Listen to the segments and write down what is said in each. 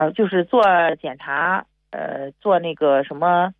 就是做检查，做那个什么，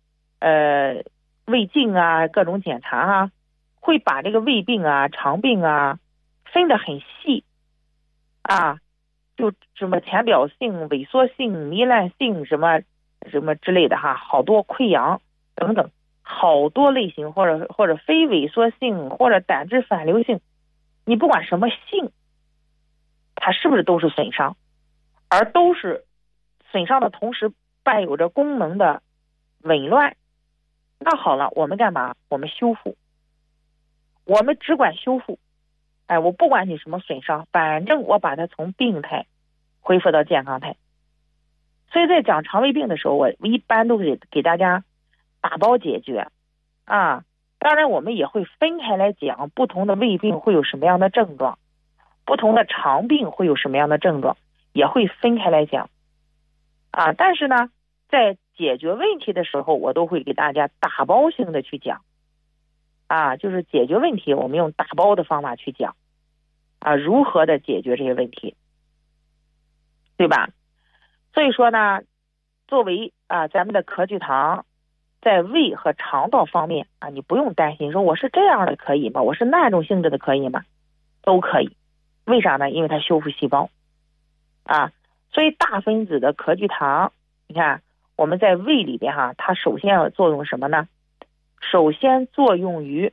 胃镜啊，各种检查啊，会把这个胃病啊、肠病啊分得很细啊，就什么浅表性、萎缩性、糜烂性什么什么之类的哈，好多溃疡等等，好多类型，或者非萎缩性或者胆汁反流性，你不管什么性，它是不是都是损伤？而都是损伤的同时伴有着功能的紊乱。那好了，我们干嘛？我们修复，我们只管修复。我不管你什么损伤，反正我把它从病态恢复到健康态。所以在讲肠胃病的时候，我一般都是给大家打包解决啊。当然我们也会分开来讲，不同的胃病会有什么样的症状，不同的肠病会有什么样的症状，也会分开来讲啊。但是呢，在解决问题的时候，我都会给大家打包性的去讲啊，就是解决问题我们用打包的方法去讲啊，如何的解决这些问题，对吧？所以说呢，作为咱们的壳聚糖在胃和肠道方面啊，你不用担心说我是这样的可以吗？我是那种性质的可以吗？都可以。为啥呢？因为它修复细胞啊。所以大分子的壳聚糖，你看我们在胃里边它首先要作用什么呢？首先作用于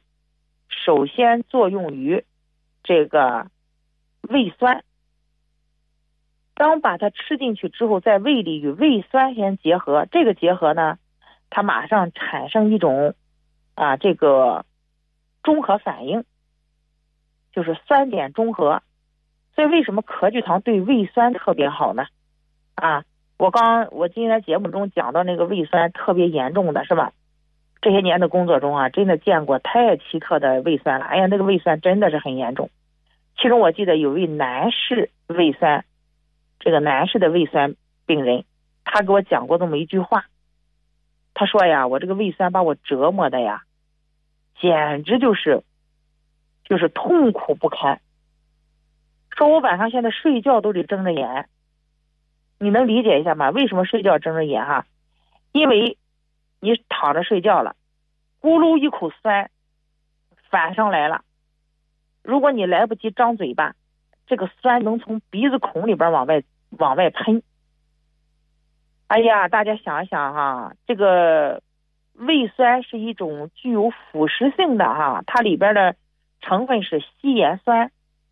这个胃酸。当把它吃进去之后，在胃里与胃酸先结合，这个结合呢，它马上产生一种这个中和反应，就是酸碱中和。所以为什么壳聚糖对胃酸特别好呢？我今天在节目中讲到那个胃酸特别严重的是吧？这些年的工作中真的见过太奇特的胃酸了。那个胃酸真的是很严重。其中我记得有位男士的胃酸病人，他给我讲过这么一句话，他说呀，我这个胃酸把我折磨的呀，简直就是痛苦不堪。说我晚上现在睡觉都得睁着眼，你能理解一下吗？为什么睡觉睁着眼因为你躺着睡觉了，咕噜一口酸反上来了，如果你来不及张嘴巴，这个酸能从鼻子孔里边往外喷。大家想一想这个胃酸是一种具有腐蚀性的它里边的成分是稀盐酸。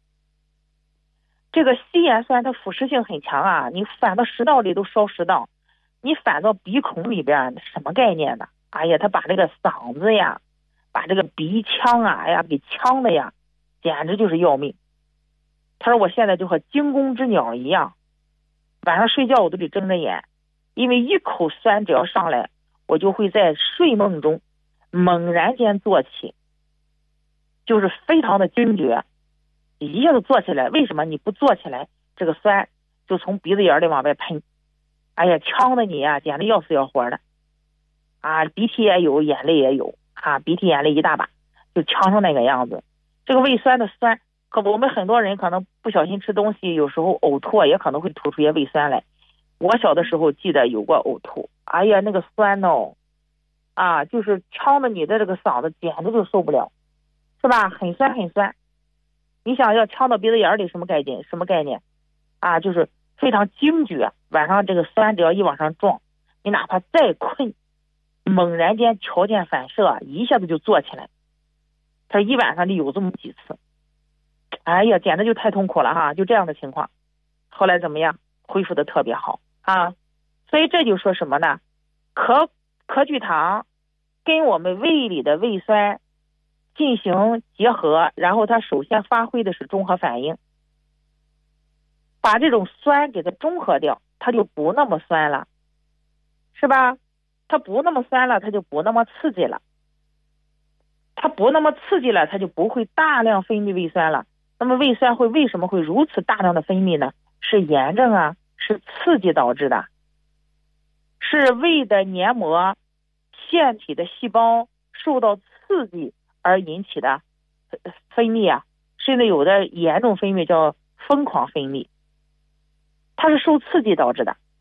这个稀盐酸它腐蚀性很强你反到食道里都烧食道，你反到鼻孔里边什么概念呢？它把这个嗓子呀，把这个鼻腔给呛的呀，简直就是要命。他说我现在就和惊弓之鸟一样，晚上睡觉我都得睁着眼，因为一口酸只要上来，我就会在睡梦中猛然间坐起，就是非常的惊觉，一下子坐起来。为什么你不坐起来，这个酸就从鼻子眼里往外喷，呛的你简直要死要活的鼻涕也有，眼泪也有鼻涕眼泪一大把，就呛成那个样子。这个胃酸的酸，可我们很多人可能不小心吃东西，有时候呕吐也可能会吐出些胃酸来。我小的时候记得有过呕吐，那个酸就是呛的你的这个嗓子简直就受不了，是吧？很酸很酸。你想要呛到鼻子眼里什么概念？就是非常惊觉，晚上这个酸只要一往上撞，你哪怕再困，猛然间条件反射一下子就坐起来。他一晚上里有这么几次，简直就太痛苦了就这样的情况。后来怎么样？恢复的特别好所以这就说什么呢？壳聚糖跟我们胃里的胃酸进行结合，然后它首先发挥的是中和反应，把这种酸给它中和掉，它就不那么酸了，是吧？它不那么酸了，它就不那么刺激了，它就不会大量分泌胃酸了。那么胃酸为什么会如此大量的分泌呢？是炎症是刺激导致的，是胃的黏膜腺体的细胞受到刺激而引起的分泌甚至有的严重分泌叫疯狂分泌，它是受刺激导致的。